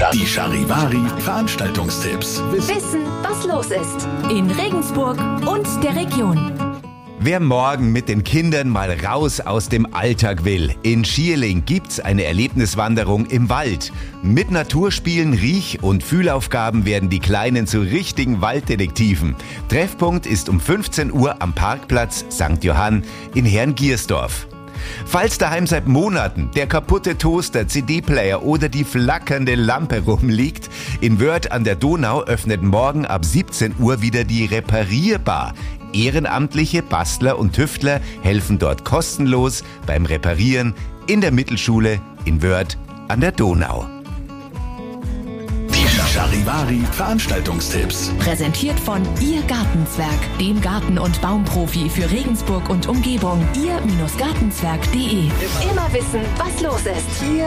Die Charivari Veranstaltungstipps. Wissen, was los ist. In Regensburg und der Region. Wer morgen mit den Kindern mal raus aus dem Alltag will, in Schierling gibt's eine Erlebniswanderung im Wald. Mit Naturspielen, Riech- und Fühlaufgaben werden die Kleinen zu richtigen Walddetektiven. Treffpunkt ist um 15 Uhr am Parkplatz St. Johann in Herrngiersdorf. Falls daheim seit Monaten der kaputte Toaster, CD-Player oder die flackernde Lampe rumliegt, in Wörth an der Donau öffnet morgen ab 17 Uhr wieder die Reparierbar. Ehrenamtliche Bastler und Tüftler helfen dort kostenlos beim Reparieren in der Mittelschule in Wörth an der Donau. Die Charivari Veranstaltungstipps. Präsentiert von Ihr Gartenzwerg, dem Garten- und Baumprofi für Regensburg und Umgebung. Ihr-Gartenzwerg.de. Immer wissen, was los ist.